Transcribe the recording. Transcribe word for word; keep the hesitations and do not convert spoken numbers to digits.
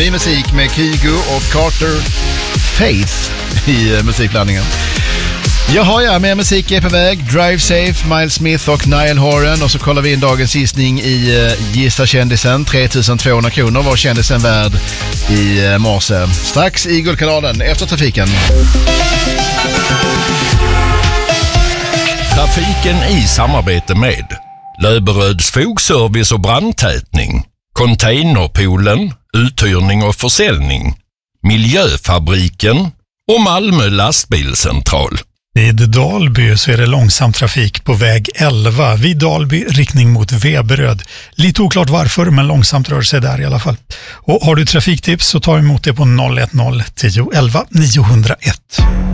ny musik med Kygo och Carter Faith i uh, musikblandningen. Jaha, ja, mer musik är på väg. Drive Safe, Miles Smith och Niall Horan. Och så kollar vi in dagens gissning i uh, Gissa kändisen. tre tusen tvåhundra kronor var kändisen värd i uh, morse. Strax i Guldkanalen efter trafiken. Trafiken i samarbete med Löberöds fogservice och brandtätning, Containerpoolen, uthyrning och försäljning, Miljöfabriken och Malmö lastbilscentral. Vid Dalby så är det långsam trafik på väg elva. Vid Dalby riktning mot Veberöd. Lite oklart varför, men långsamt rör sig där i alla fall. Och har du trafiktips så ta emot det på noll ett noll tio elva niohundraett.